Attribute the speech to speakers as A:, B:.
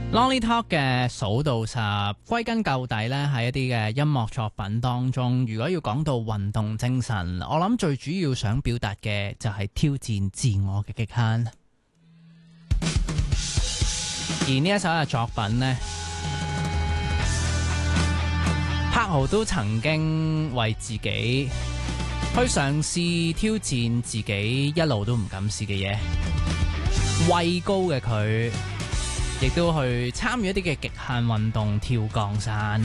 A: Lonely Talk 嘅數到十，歸根究底呢，喺一啲嘅音樂作品當中，如果要講到運動精神，我諗最主要想表達嘅就係挑戰自我嘅極限。而呢一首嘅作品呢，柏豪都曾經為自己去嘗試挑戰自己一路都唔敢試嘅嘢，畏高嘅佢亦都去參與一啲嘅極限運動，跳降傘。